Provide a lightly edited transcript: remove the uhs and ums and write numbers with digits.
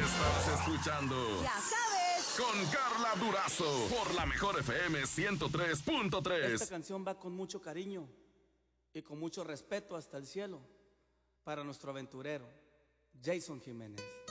Estás escuchando Ya sabes. con Carla Durazo por la Mejor FM Esta 103.3. canción va con mucho cariño y con mucho respeto hasta el cielo para nuestro aventurero, Jason Jiménez.